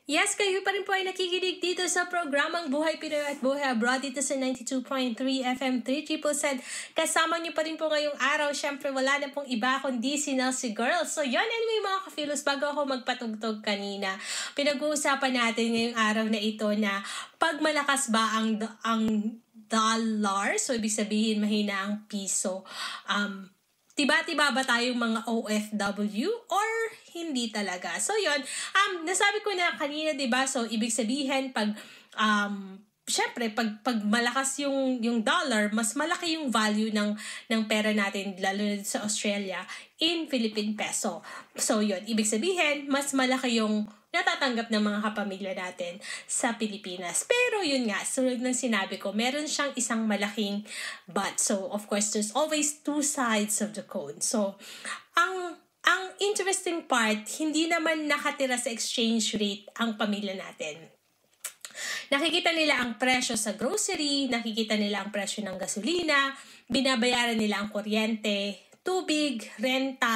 Yes, kayo pa rin po ay nakikinig dito sa programang Buhay Pinoy at Buhay Abroad dito sa 92.3 FM 3%. Kasama niyo pa rin po ngayong araw. Siyempre, wala na pong iba kundi si Nelsie Girl. So, yun, anyway mga ka-Philos, bago ako magpatugtog kanina, pinag-uusapan natin ngayong araw na ito na pag malakas ba ang dollar, so ibig sabihin mahina ang piso, tiba-tiba ba tayong mga OFW or hindi talaga? So yun, nasabi ko na kanina, 'di ba? So ibig sabihin pag syempre pag malakas yung dollar, mas malaki yung value ng pera natin lalo na sa Australia in Philippine peso. So yun, ibig sabihin mas malaki yung natatanggap ng mga kapamilya natin sa Pilipinas. Pero yun nga, sunod ng sinabi ko, meron siyang isang malaking but. So, of course, there's always two sides of the coin. So, ang interesting part, hindi naman nakatira sa exchange rate ang pamilya natin. Nakikita nila ang presyo sa grocery, nakikita nila ang presyo ng gasolina, binabayaran nila ang kuryente, tubig, renta,